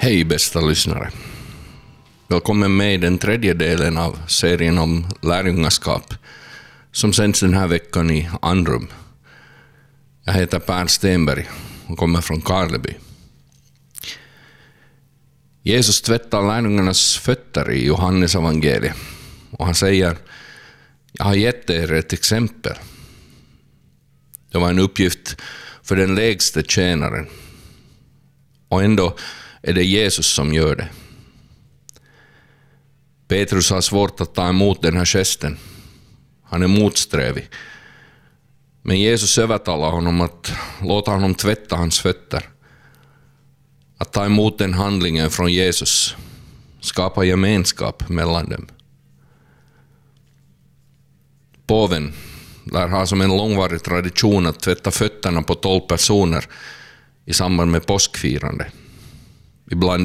Hej bästa lyssnare. Välkommen med i den tredje delen av serien om lärjungaskap som sänds den här veckan i Andrum. Jag heter Per Stenberg och kommer från Karleby. Jesus tvättar lärjungarnas fötter i Johannes evangeliet och han säger: jag har gett er ett exempel. Det var en uppgift för den lägste tjänaren. Och ändå är det Jesus som gör det. Petrus har svårt att ta emot den här gesten. Han är motsträvig. Men Jesus övertalar honom att låta honom tvätta hans fötter. Att ta emot den handlingen från Jesus skapar gemenskap mellan dem. Påven lär ha som en långvarig tradition att tvätta fötterna på 12 personer i samband med påskfirande. Ibland